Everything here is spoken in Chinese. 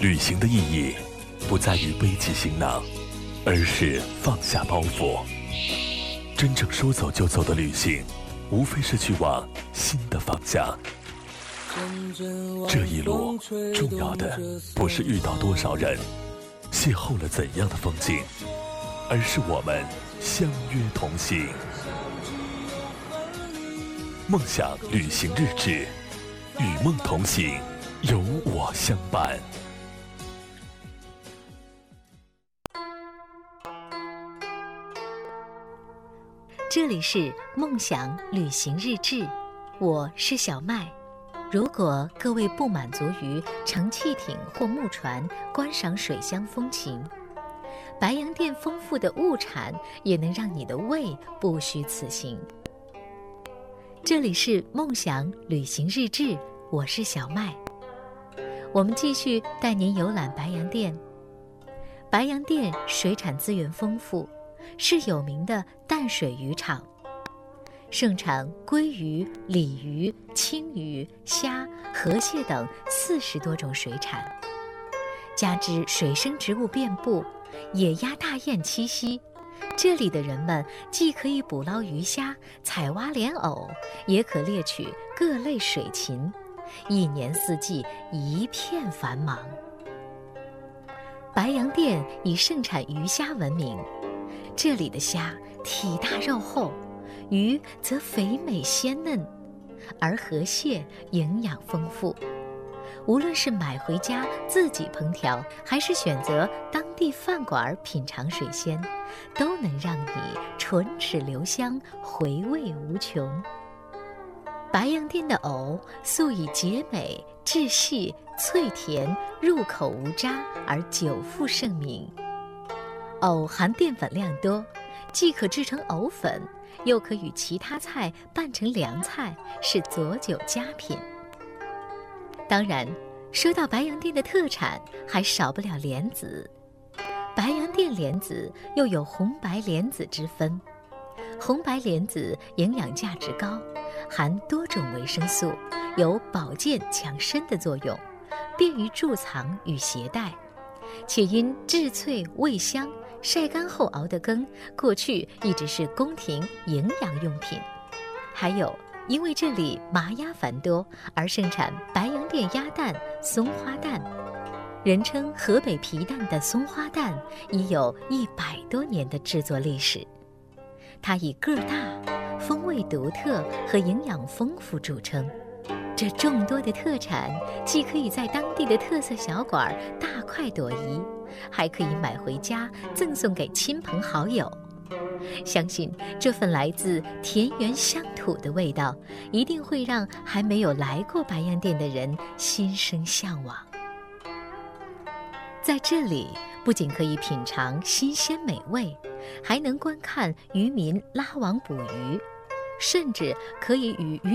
旅行的意义不在于背起行囊，而是放下包袱。真正说走就走的旅行，无非是去往新的方向。这一路重要的不是遇到多少人，邂逅了怎样的风景，而是我们相约同行。梦想旅行日志，与梦同行，有我相伴。 这里是梦想旅行日志，我是小麦。如果各位不满足于乘汽艇或木船观赏水乡风情，白洋淀丰富的物产也能让你的胃不虚此行。这里是梦想旅行日志，我是小麦。我们继续带您游览白洋淀。白洋淀水产资源丰富，是有名的淡水渔场，盛产鲑鱼、鲤鱼、青鱼、虾、河蟹等40多种水产，加之水生植物遍布，野鸭大雁栖息，这里的人们既可以捕捞鱼虾、采挖莲藕，也可猎取各类水禽，一年四季一片繁忙。白洋淀以盛产鱼虾闻名，这里的虾体大肉厚，鱼则肥美鲜嫩，而河蟹营养丰富。无论是买回家自己烹调，还是选择当地饭馆品尝水鲜，都能让你唇齿留香，回味无穷。白洋淀的藕素以洁美、质细、脆甜、入口无渣而久负盛名。藕含淀粉量多，既可制成藕粉，又可与其他菜拌成凉菜，是佐酒佳品。当然，说到白洋淀的特产，还少不了莲子。白洋淀莲子又有红白莲子之分。红白莲子营养价值高，含多种维生素，有保健强身的作用，便于贮藏与携带，且因质脆味香，晒干后熬的羹，过去一直是宫廷营养用品。还有因为这里麻鸭繁多，而盛产白洋淀鸭蛋、松花蛋，人称河北皮蛋的松花蛋已有100多年的制作历史。它以个大、风味独特和营养丰富著称。这众多的特产既可以在当地的特色小馆大快朵颐，还可以买回家赠送给亲朋好友。相信这份来自田园乡土的味道，一定会让还没有来过白洋淀的人心生向往。在这里，不仅可以品尝新鲜美味，还能观看渔民拉网捕鱼，甚至可以与渔